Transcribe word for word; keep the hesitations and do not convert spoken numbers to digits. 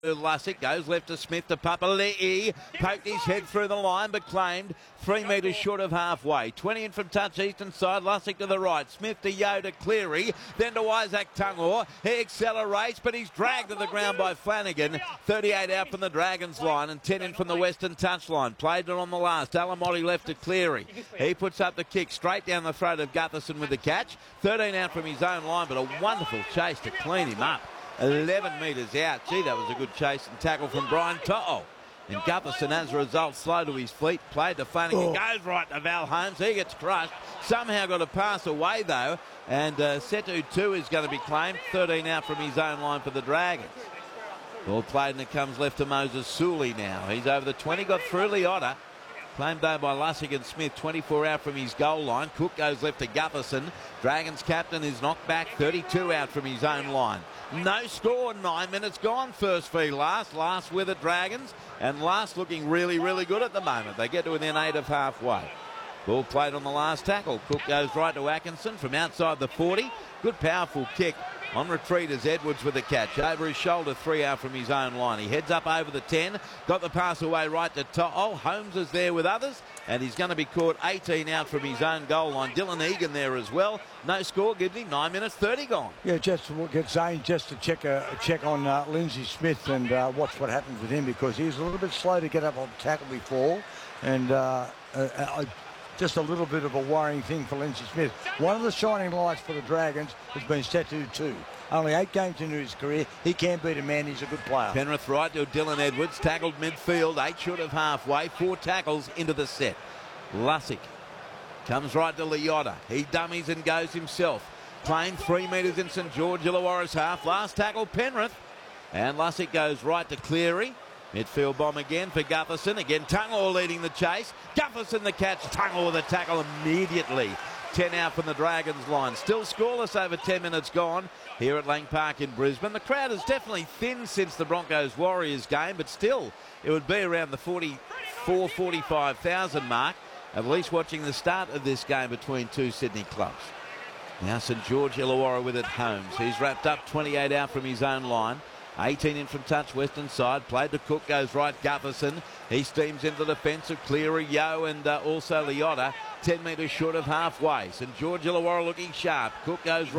Lussick goes left to Smith to Papali'i. Poked his head through the line but claimed three metres short of halfway. twenty in from touch eastern side. Lussick to the right. Smith to Yo to Cleary. Then to Isaac Tungor. He accelerates but he's dragged to the ground by Flanagan. thirty-eight out from the Dragons line and ten in from the western touch line. Played it on the last. Alamotti left to Cleary. He puts up the kick straight down the throat of Gutherson with the catch. thirteen out from his own line but a wonderful chase to clean him up. eleven metres out. Gee, that was a good chase and tackle from Brian To'o. And Gutherson, as a result, slow to his feet. Played to Flanagan. Oh. Goes right to Val Holmes. He gets crushed. Somehow got a pass away, though. And uh, Setu two is going to be claimed. thirteen out from his own line for the Dragons. Ball played and it comes left to Moses Suley now. He's over the twenty. Got through Liotta. Claimed though by Lussick and Smith. twenty-four out from his goal line. Cook goes left to Gutherson. Dragons captain is knocked back. thirty-two out from his own line. No score, nine minutes gone. First v last. Last with the Dragons. And last looking really, really good at the moment. They get to within eight of halfway. Ball played on the last tackle. Cook goes right to Atkinson from outside the forty. Good powerful kick. On retreat is Edwards with the catch. Over his shoulder, three out from his own line. He heads up over the ten. Got the pass away right to To'o. Holmes is there with others. And he's going to be caught eighteen out from his own goal line. Dylan Egan there as well. No score, gives him nine minutes thirty gone. Yeah, just to get Zane just to check a, a check on uh, Lindsay Smith and uh, watch what happens with him, because he's a little bit slow to get up on tackle before. And uh, uh, uh, just a little bit of a worrying thing for Lindsay Smith. One of the shining lights for the Dragons has been Setu two. Only eight games into his career. He can beat a man. He's a good player. Penrith right to Dylan Edwards. Tackled midfield. Eight short of halfway. Four tackles into the set. Lussick comes right to Liotta. He dummies and goes himself. Playing three metres in St George Illawarra's half. Last tackle Penrith. And Lussick goes right to Cleary. Midfield bomb again for Gutherson. Again, Tungor leading the chase. Gutherson the catch. Tungor with the tackle immediately. ten out from the Dragons line. Still scoreless over ten minutes gone here at Lang Park in Brisbane. The crowd is definitely thinned since the Broncos-Warriors game, but still it would be around the forty-four, forty-five thousand mark, at least watching the start of this game between two Sydney clubs. Now St George Illawarra with it, Holmes. He's wrapped up, twenty-eight out from his own line. eighteen in from touch, western side. Played to Cook, goes right, Gutherson. He steams into the defence of Cleary, Yo and uh, also Liotta. ten metres short of halfway. St George Illawarra looking sharp. Cook goes right.